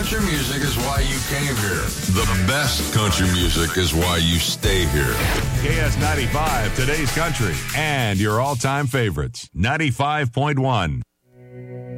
country music is why you came here. The best country music is why you stay here. KS95, today's country, and your all-time favorites. 95.1.